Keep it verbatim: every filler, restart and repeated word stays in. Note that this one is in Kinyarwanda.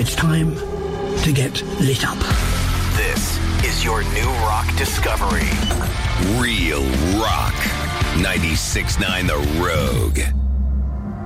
It's time to get lit up. This is your new rock discovery. Real rock. ninety-six point nine The Rogue.